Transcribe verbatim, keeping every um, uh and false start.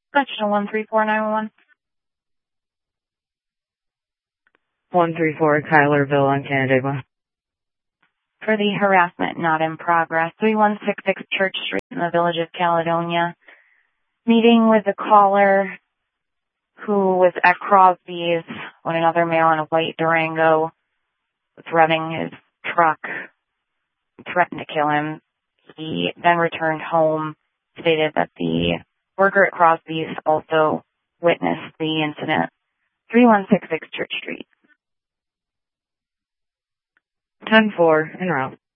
Section one three four nine one one. one three four Kylerville on Canandaigua. For the harassment not in progress, three one six six Church Street in the Village of Caledonia. Meeting with the caller who was at Crosby's when another male in a white Durango was revving his truck, threatened to kill him. He then returned home, stated that the worker at Crosby's also witnessed the incident. three one six six Church Street. ten four, en route.